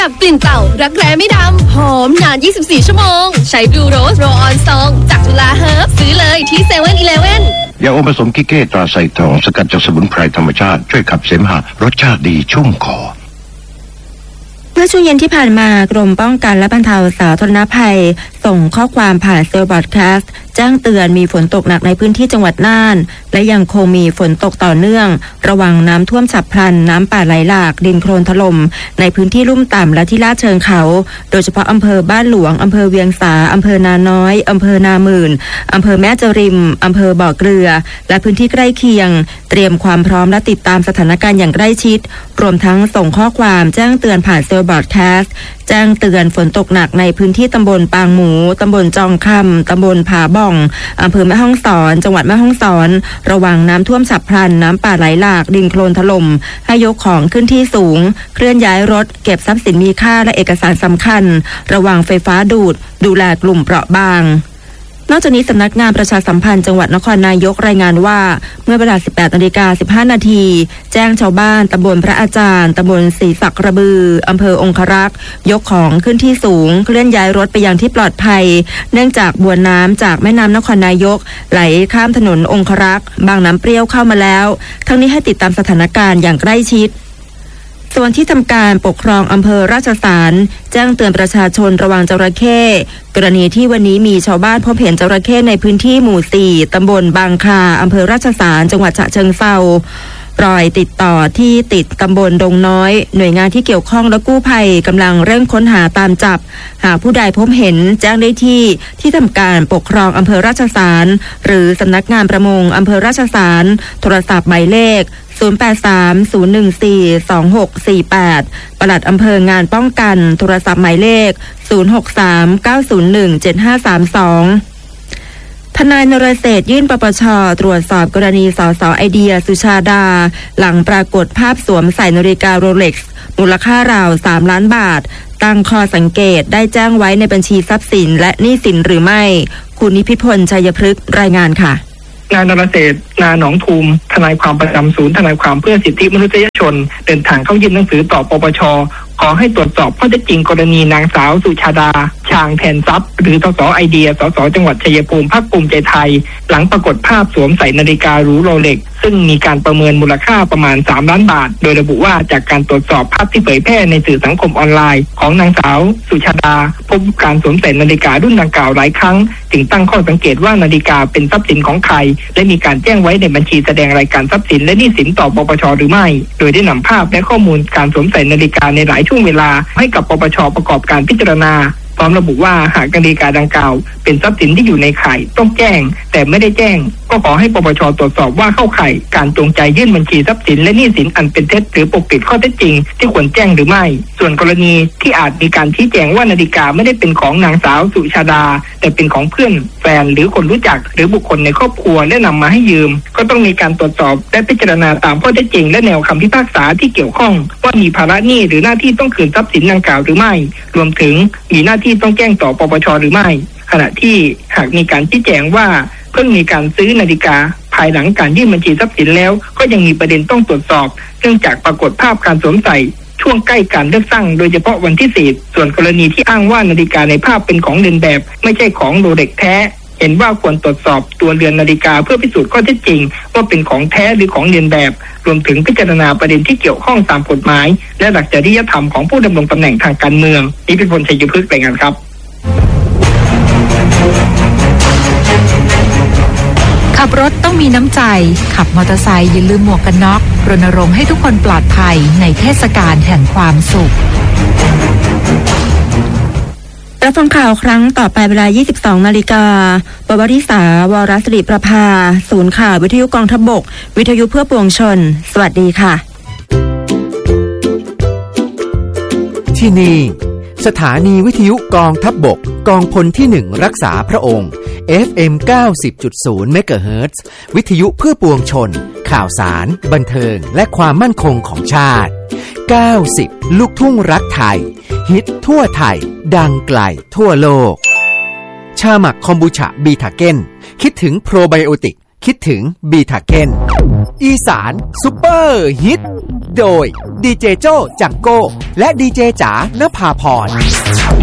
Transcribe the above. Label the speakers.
Speaker 1: ดับกลิ่นเต่ารักแร้ไม่ดำหอมนาน24ชั่วโมงใช้บลูโรสโรออนซองจากจุฬาเฮิร์บซื้อเลยที่7-Eleven
Speaker 2: ยาอมผสมกิเก้ตราไซทองสกัดจากสมุนไพรธรรมชาติช่วยขับเสมหะรสชาติดีชุ่มคอ
Speaker 3: เมื่อช่วงเย็นที่ผ่านมากรมป้องกันและบรรเทาสาธารณภัยส่งข้อความผ่านเซลล์บอดแคสต์แจ้งเตือนมีฝนตกหนักในพื้นที่จังหวัดน่านและยังคงมีฝนตกต่อเนื่องระวังน้ำท่วมฉับพลันน้ำป่าไหลหลากดินโคลนถล่มในพื้นที่ลุ่มต่ำและที่ลาดเชิงเขาโดยเฉพาะอำเภอบ้านหลวงอำเภอเวียงสาอำเภอนาน้อยอำเภอนาหมื่นอำเภอแม่จริมอำเภอบ่อเกลือและพื้นที่ใกล้เคียงเตรียมความพร้อมและติดตามสถานการณ์อย่างใกล้ชิดรวมทั้งส่งข้อความแจ้งเตือนผ่านเซลล์บอดแคสต์แจ้งเตือนฝนตกหนักในพื้นที่ตำบลปางหมูตำบลจองคำตำบลผาบ่องอำเภอแม่ฮ่องสอนจังหวัดแม่ฮ่องสอนระวังน้ำท่วมฉับพลันน้ำป่าไหลหลากดินโคลนถล่มให้ยกของขึ้นที่สูงเคลื่อนย้ายรถเก็บทรัพย์สินมีค่าและเอกสารสำคัญระวังไฟฟ้าดูแลกลุ่มเปราะบางนอกจากนี้สำนักงานประชาสัมพันธ์จังหวัดนครนายกรายงานว่าเมื่อเวลา 18:15 นาทีแจ้งชาวบ้านตำบลพระอาจารย์ตำบลศรีสักกระบืออำเภอองครักษ์ยกของขึ้นที่สูงเคลื่อนย้ายรถไปยังที่ปลอดภัยเนื่องจากมวลน้ำจากแม่น้ำนครนายกไหลข้ามถนนองครักษ์บางน้ำเปรี้ยวเข้ามาแล้วทั้งนี้ให้ติดตามสถานการณ์อย่างใกล้ชิดส่วนที่ทำการปกครองอำเภอราชสารแจ้งเตือนประชาชนระวังจระเข้กรณีที่วันนี้มีชาวบ้านพบเห็นจระเข้ในพื้นที่หมู่ 4 ตำบลบางคลาอำเภอราชสารจังหวัดฉะเชิงเทรารอยติดต่อที่ติดตำบลดงน้อยหน่วยงานที่เกี่ยวข้องและกู้ภัยกำลังเร่งค้นหาตามจับหากผู้ใดพบเห็นแจ้งได้ที่ทำการปกครองอำเภอราชสารหรือสำนักงานประมงอำเภอราชสารโทรศัพท์หมายเลข0830142648ปลัดอำเภองานป้องกันโทรศัพท์หมายเลข0639017532ทนายนรเศรษฐ์ยื่นปปช.ตรวจสอบกรณีสส.ไอเดียสุชาดาหลังปรากฏภาพสวมใส่นาฬิกาโรเล็กซ์มูลค่าราว3 ล้านบาทตั้งข้อสังเกตได้แจ้งไว้ในบัญชีทรัพย์สินและหนี้สินหรือไม่คุณนิพิพลชัยพฤกษ์รายงานค่ะ
Speaker 4: นายนรเศรษฐ์นาหนองทูมทนายความประจำศูนย์ทนายความเพื่อสิทธิมนุษยชนเดินทางเข้ายื่นหนังสือต่อปปช.ขอให้ตรวจสอบข้อเท็จจริงกรณีนางสาวสุชาดาชางแทนทรัพย์หรือสส.ไอเดียสส.จังหวัดชัยภูมิพรรคภูมิใจไทยหลังปรากฏภาพสวมใส่นาฬิกาหรูโรเล็กซ์ซึ่งมีการประเมินมูลค่าประมาณ3 ล้านบาทโดยระบุว่าจากการตรวจสอบภาพที่เผยแพร่ในสื่อสังคมออนไลน์ของนางสาวสุชาดาพบการสวมใส่นาฬิการุ่นดังกล่าวหลายครั้งจึงตั้งข้อสังเกตว่านาฬิกาเป็นทรัพย์สินของใครและมีการแจ้งไว้ในบัญชีแสดงรายการทรัพย์สินและหนี้สินต่อปปช.หรือไม่โดยได้นำภาพและข้อมูลการสวมใส่นาฬิกาในหลายช่วงเวลาให้กับปปช.ประกอบการพิจารณาพร้อมระบุว่าหากนาฬิกาดังกล่าวเป็นทรัพย์สินที่อยู่ในข่ายต้องแจ้งแต่ไม่ได้แจ้งก็ขอให้ปปช.ตรวจสอบว่าเข้าข่ายการจงใจยื่นบัญชีทรัพย์สินและหนี้สินอันเป็นเท็จหรือปกปิดข้อเท็จจริงที่ควรแจ้งหรือไม่ส่วนกรณีที่อาจมีการชี้แจงว่านาฬิกาไม่ได้เป็นของนางสาวสุชาดาแต่เป็นของเพื่อนแฟนหรือคนรู้จักหรือบุคคลในครอบครัวและนำมาให้ยืมก็ต้องมีการตรวจสอบและพิจารณาตามข้อเท็จจริงและแนวคำพิพากษาที่เกี่ยวข้องว่ามีภาระหนี้หรือหน้าที่ต้องคืนทรัพย์สินดังกล่าวหรือไม่รวมถึงมีหน้าที่ต้องแจ้งต่อปปช.หรือไม่ขณะที่หากมีการชี้แจงว่าเพิ่งมีการซื้อนาฬิกาภายหลังการยื่นบัญชีทรัพย์สินแล้วก็ยังมีประเด็นต้องตรวจสอบเนื่องจากปรากฏภาพการสวมใส่ช่วงใกล้การเลือกตั้งโดยเฉพาะวันที่4ส่วนกรณีที่อ้างว่านาฬิกาในภาพเป็นของเลียนแบบไม่ใช่ของโรเล็กซ์แท้เห็นว่าควรตรวจสอบตัวเรือนนาฬิกาเพื่อพิสูจน์ข้อเท็จจริงว่าเป็นของแท้หรือของเลียนแบบรวมถึงพิจารณาประเด็นที่เกี่ยวข้องตามกฎหมายและหลักจริยธรรมของผู้ดำรงตำแหน่งทางการเมืองนิพิพลชัยพฤกษ์รายงานครับ
Speaker 5: ขับรถต้องมีน้ำใจขับมอเตอร์ไซค์อย่าลืมหมวกกันน็อกรณรงค์ให้ทุกคนปลอดภัยในเทศกาลแห่งความสุข
Speaker 3: รับฟังข่าวครั้งต่อไปเวลา 22:00 น.ปวริษาวรศิริประภาศูนย์ข่าววิทยุกองทัพบกวิทยุเพื่อปวงชนสวัสดีค่ะ
Speaker 6: ที่นี่สถานีวิทยุกองทัพบกกองพลที่1รักษาพระองค์ FM 90.0 เมกะเฮิรตซ์วิทยุเพื่อปวงชนข่าวสารบันเทิงและความมั่นคงของชาติ90ลูกทุ่งรักไทยฮิตทั่วไทยดังไกลทั่วโลกชาหมักคอมบูชาบีทาเก้นคิดถึงโปรไบโอติกคิดถึงบีทาเคนอีสานซุปเปอร์ฮิตโดยดีเจโจ้จังโก้และดีเจจ๋านภาพร